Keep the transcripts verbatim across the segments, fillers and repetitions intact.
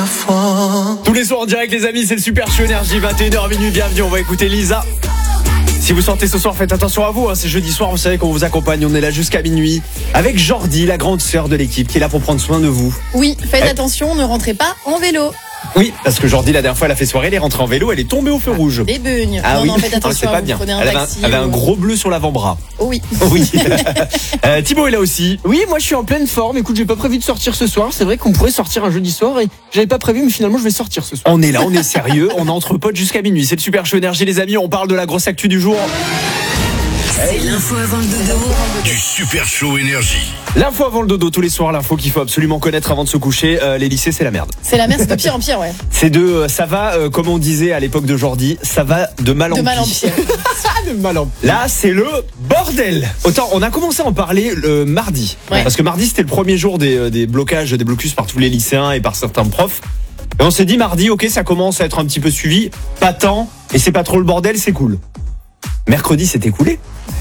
fois. Tous les soirs en direct les amis, c'est le Super Show Énergie, vingt et une heures minuit, bienvenue, on va écouter Lisa. Si vous sortez ce soir, faites attention à vous, hein. C'est jeudi soir, vous savez qu'on vous accompagne, on est là jusqu'à minuit avec Jordi, la grande sœur de l'équipe, qui est là pour prendre soin de vous. Oui, faites Eh. attention, ne rentrez pas en vélo. Oui, parce que Jordi, la dernière fois, elle a fait soirée, elle est rentrée en vélo, elle est tombée au feu rouge. Des beugnes. Ah non, oui, non, faites c'est attention, pas vous bien. prenez un Elle avait un, taxi. elle avait un ou- gros bleu sur l'avant-bras. Oh oui. Oui. euh, Thibaut est là aussi. Oui, moi je suis en pleine forme. Écoute, j'ai pas prévu de sortir ce soir. C'est vrai qu'on pourrait sortir un jeudi soir et j'avais pas prévu, mais finalement je vais sortir ce soir. On est là, on est sérieux, on est entre potes jusqu'à minuit. C'est le Super Show Énergie les amis, on parle de la grosse actu du jour. C'est l'info avant le dodo du Super Show Énergie. L'info avant le dodo tous les soirs, l'info qu'il faut absolument connaître avant de se coucher. Euh, les lycées, c'est la merde. C'est la merde, c'est de pire en pire, ouais. C'est de, euh, ça va, euh, comme on disait à l'époque de Jordi, ça va de mal en De mal en pis. pire. De mal en Là, c'est le bordel. Autant, on a commencé à en parler le mardi. Ouais. Parce que mardi, c'était le premier jour des, euh, des blocages, des blocus par tous les lycéens et par certains profs. Et on s'est dit mardi, ok, ça commence à être un petit peu suivi. Pas tant, et c'est pas trop le bordel, c'est cool. Mercredi, c'est écoulé.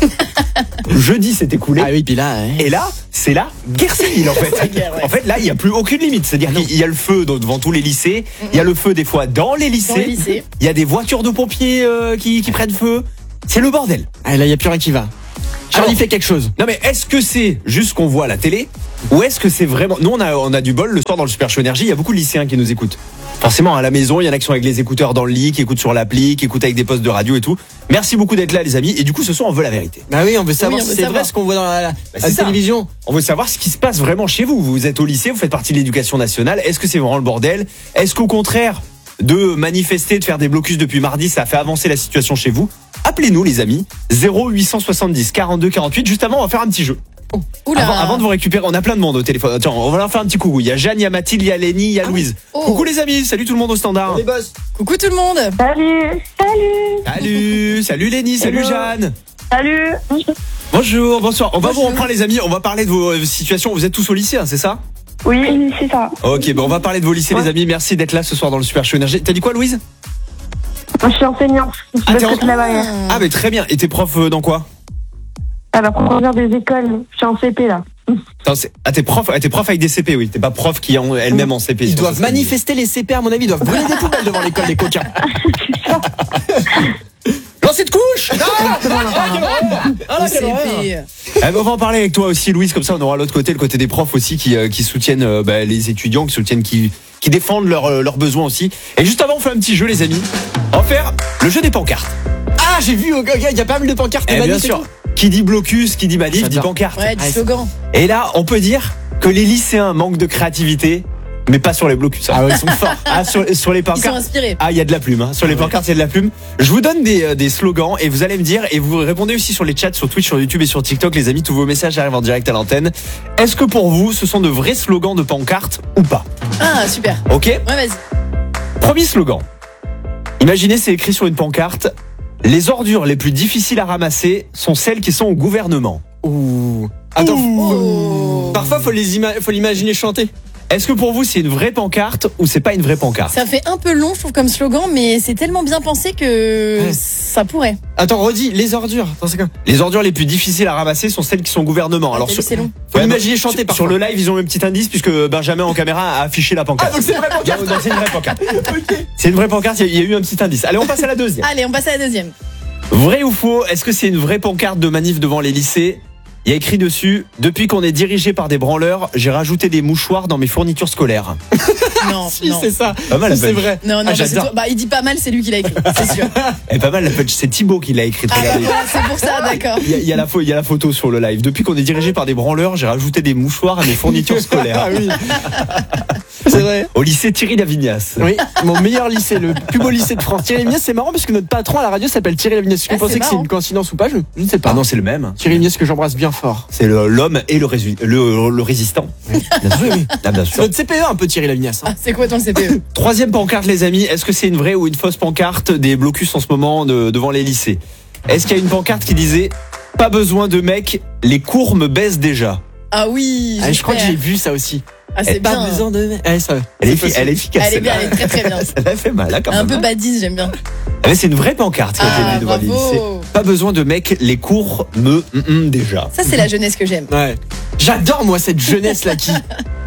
Jeudi, c'est écoulé. Ah oui, puis là. hein. Et là, c'est la guerre civile en fait. la guerre, ouais. En fait, là, il n'y a plus aucune limite. C'est-à-dire qu'il y a le feu devant tous les lycées. Il y a le feu des fois dans les lycées. Dans les lycées. Il y a des voitures de pompiers euh, qui, qui prennent feu. C'est le bordel. Ah, là, il y a plus rien qui va. Charlie Alors- fait quelque chose. Non mais est-ce que c'est juste qu'on voit à la télé ou est-ce que c'est vraiment... Nous, on a, on a du bol le soir dans le Super Show Énergie. Il y a beaucoup de lycéens qui nous écoutent. Forcément, à la maison, il y en a qui sont avec les écouteurs dans le lit, qui écoutent sur l'appli, qui écoutent avec des postes de radio et tout. Merci beaucoup d'être là, les amis. Et du coup, ce soir, on veut la vérité. Bah oui, on veut savoir Oui, on si veut c'est savoir. vrai ce qu'on voit dans la, la- c'est la ça. télévision. On veut savoir ce qui se passe vraiment chez vous. Vous êtes au lycée, vous faites partie de l'éducation nationale. Est-ce que c'est vraiment le bordel? Est-ce qu'au contraire de manifester, de faire des blocus depuis mardi, ça a fait avancer la situation chez vous? Appelez-nous, les amis. zéro huit cent soixante-dix quarante-deux quarante-huit. Juste avant, on va faire un petit jeu. Oula. Avant, avant de vous récupérer, on a plein de monde au téléphone. Attends, on va leur faire un petit coucou. Il y a Jeanne, il y a Mathilde, il y a Lénie, il y a Louise. Oh. Coucou les amis, salut tout le monde au standard. Les boss. Coucou tout le monde. Salut, salut, Salut, salut Lénie, salut Hello. Jeanne. salut. Bonjour, bonsoir. On va Bonjour. vous reprendre les amis, on va parler de vos euh, situations. Vous êtes tous au lycée, hein, c'est ça? Oui, c'est ça. Ok, bon, on va parler de vos lycées Ouais. les amis. Merci d'être là ce soir dans le Super Show Énergie. T'as dit quoi Louise? Moi, je suis enseignante. Je Ah, t'es bosse en- là-bas. Ah mais très bien. Et t'es prof euh, dans quoi? À la professeure des écoles. Je suis en C P là. Attends, c'est- Ah t'es prof, ah, t'es prof avec des C P, oui. T'es pas prof qui est en- elle-même en C P. Ils c'est doivent ça, c'est- manifester les C P, à mon avis. Ils doivent brûler des poubelles devant l'école, les coquins. Lancer de couche. Ah, Oh, quelle horreur. C P. Eh ben, on va en parler avec toi aussi, Louise. Comme ça, on aura l'autre côté, le côté des profs aussi, qui, euh, qui soutiennent euh, bah, les étudiants, qui soutiennent, qui, qui défendent leurs euh, leurs besoins aussi. Et juste avant, on fait un petit jeu, les amis. On va faire le jeu des pancartes. Ah, j'ai vu, ok, il y a pas mal de pancartes. Eh de bien manifs et sûr. tout. Qui dit blocus, qui dit manif, dit J'adore. pancarte. Ouais, du Ah, slogan. Et là, on peut dire que les lycéens manquent de créativité, mais pas sur les blocus. hein. Ah ouais, ils sont forts. Ah, sur, sur les Ils sont pancartes. inspirés. Ah, il y a de la plume. Hein. Sur les pancartes, il y a de la plume. Je vous donne des, euh, des slogans et vous allez me dire, et vous répondez aussi sur les chats, sur Twitch, sur YouTube et sur TikTok, les amis, tous vos messages arrivent en direct à l'antenne. Est-ce que pour vous, ce sont de vrais slogans de pancartes ou pas? Ah, super. Ok? Ouais, vas-y. Premier slogan. Imaginez, c'est écrit sur une pancarte. Les ordures les plus difficiles à ramasser sont celles qui sont au gouvernement. Ouh. Attends, Oh. parfois faut les ima- faut l'imaginer chanter. Est-ce que pour vous, c'est une vraie pancarte ou c'est pas une vraie pancarte? Ça fait un peu long, je trouve, comme slogan, mais c'est tellement bien pensé que Ouais. ça pourrait. Attends, redis, les ordures. Attends, c'est quoi? Les ordures les plus difficiles à ramasser sont celles qui sont au gouvernement. Alors T'as sur, vu, c'est long. Faut Ouais, l'imaginer sur- chanter sur parfois. le live, ils ont un petit indice puisque Benjamin en caméra a affiché la pancarte. Ah, donc c'est une vraie pancarte. Non, c'est une vraie pancarte. C'est une vraie pancarte, il y a- il y a eu un petit indice. Allez, on passe à la deuxième. Allez, on passe à la deuxième. Vrai ou faux, est-ce que c'est une vraie pancarte de manif devant les lycées? Il y a écrit dessus, depuis qu'on est dirigé par des branleurs, j'ai rajouté des mouchoirs dans mes fournitures scolaires. Non, Si, non. c'est ça. Pas mal, la c'est punch. vrai. Non, non, Ah, bah, c'est j'adore. toi. Bah, il dit pas mal, c'est lui qui l'a écrit, c'est sûr. Elle est pas mal la punch, c'est Thibaut qui l'a écrite. Ah, bah, Regardez. voilà, c'est pour ça, d'accord. Il y, a, il, y a la pho- il y a la photo sur le live. Depuis qu'on est dirigé par des branleurs, j'ai rajouté des mouchoirs à mes fournitures scolaires. Ah oui. C'est vrai. Au lycée Thierry Lavignas. Oui, mon meilleur lycée, le plus beau lycée de France. Thierry Lavignas, c'est marrant parce que notre patron à la radio s'appelle Thierry Lavignas. Est-ce que Ah, vous pensez c'est que c'est marrant. une coïncidence ou pas? Je, je ne sais pas. Ah non, c'est le même. Thierry Lavignas que j'embrasse bien fort. C'est le- l'homme et le, résu- le, le résistant. Bien sûr, oui. Ah, bien C'est sûr. notre C P E un peu Thierry Lavignas. hein. Ah, c'est quoi ton C P E? Troisième pancarte, les amis. Est-ce que c'est une vraie ou une fausse pancarte des blocus en ce moment de- devant les lycées? Est-ce qu'il y a une pancarte qui disait pas besoin de mecs, les cours me baissent déjà? Ah oui, Ah, je crois que j'espère. j'ai vu ça aussi. Ah, c'est Pas bien. besoin de. Ouais, ça. Elle est, c'est effi- possible. elle est efficace. Elle est bien, celle-là. elle est très, très bien. Ça fait mal, là, quand Un même. peu hein. badise, j'aime bien. Ah, mais c'est une vraie pancarte qui a été Ah, mise devant les bravo. lycées. Pas besoin de mecs, les cours me hum, hum, déjà. Ça, c'est la jeunesse que j'aime. Ouais. J'adore moi cette jeunesse là qui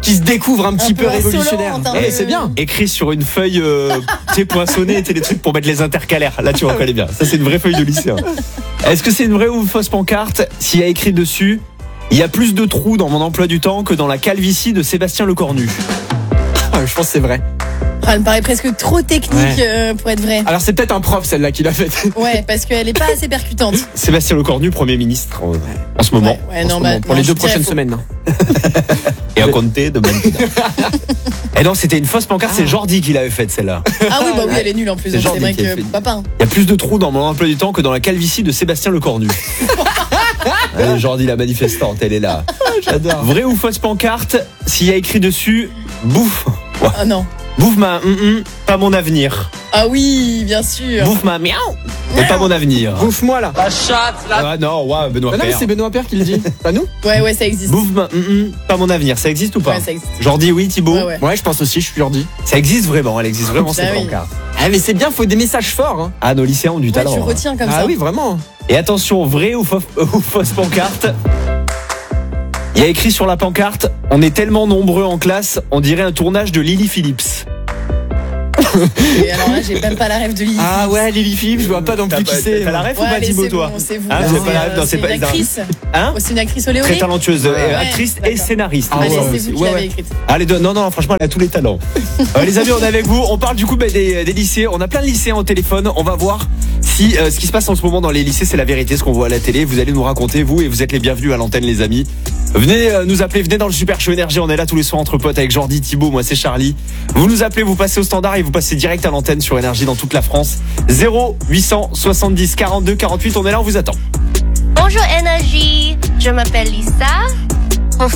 qui se découvre un petit Un peu peu révolutionnaire. insolente, un Eh, peu- c'est bien. Écrit sur une feuille, euh, tu sais, poinçonnée, tu sais, des trucs pour mettre les intercalaires. Là, tu reconnais bien. Ça, c'est une vraie feuille de lycéen. Est-ce que c'est une vraie ou fausse pancarte? S'il y a écrit dessus, il y a plus de trous dans mon emploi du temps que dans la calvitie de Sébastien Lecornu. Ah, je pense que c'est vrai. Ah, elle me paraît presque trop technique Ouais. euh, pour être vraie. Alors c'est peut-être un prof celle-là qui l'a faite. Ouais, parce qu'elle est pas assez percutante. Sébastien Lecornu, Premier ministre en, en ce moment. Ouais, ouais, En non, ce bah, moment, pour non, les je deux dirais prochaines faux. semaines. Et à compter de Mantina. Et non, c'était une fausse pancarte, c'est Jordi qui l'avait faite celle-là. Ah oui, bah oui, elle est nulle en plus. C'est donc Jordi C'est vrai qui a que fait. papa. hein. Il y a plus de trous dans mon emploi du temps que dans la calvitie de Sébastien Lecornu. Allez, Jordi, la manifestante, elle est là. J'adore. Vraie ou fausse pancarte? S'il y a écrit dessus, bouffe. Ouais. Ah non. Bouffe ma hum, hum, pas mon avenir. Ah oui, bien sûr. Bouffe ma miaou, mais pas mon avenir. Bouffe-moi là. Ah non, ouais, Benoît Ah non, mais Père. c'est Benoît Père qui le dit. Pas nous. Ouais, ouais, ça existe. Bouffe ma hum, hum, pas mon avenir. Ça existe ou pas? Ouais, ça existe. Jordi, oui, Thibaut. Ouais, ouais. Ouais, je pense aussi, je suis Jordi. Ça existe vraiment, elle existe vraiment Bah cette oui. pancarte. Ah mais c'est bien, faut des messages forts. Hein. Ah, nos lycéens ont du Ouais, talent. tu hein. retiens comme Ah ça. oui, vraiment. Et attention, vraie ou, fausse- ou fausse pancarte? Il y a écrit sur la pancarte, on est tellement nombreux en classe, on dirait un tournage de Lily Phillips. Et alors là, j'ai même pas la rêve de Lily. Ah ouais, Lily Philippe, je vois pas non T'as plus pas- qui c'est. t'as la ref ou Ouais, pas, allez, Thibaut, c'est toi? bon, c'est vous. Ah, là, c'est c'est, pas la euh, ref, non, c'est c'est pas- une actrice. Hein? Oh, c'est une actrice oléorée. Très talentueuse, euh, Ouais, actrice et d'accord. scénariste. Ah Allez, ouais, c'est c'est- vous qui ouais, l'avez ouais. écrite. Allez, de- non, non, franchement, elle a tous les talents. Euh, les amis, on est avec vous. On parle du coup bah, des, des lycées. On a plein de lycéens au téléphone. On va voir si euh, ce qui se passe en ce moment dans les lycées, c'est la vérité, ce qu'on voit à la télé. Vous allez nous raconter, vous, et vous êtes les bienvenus à l'antenne, les amis. Venez euh, nous appeler, venez dans le Super Show Énergie. On est là tous les soirs entre potes avec Jordi, Thibaut, moi c'est Charlie. Vous nous appelez, vous passez au standard et vous passez direct à l'antenne sur Énergie dans toute la France. zéro huit cent soixante-dix quarante-deux quarante-huit. On est là, on vous attend. Bonjour Énergie, je m'appelle Lisa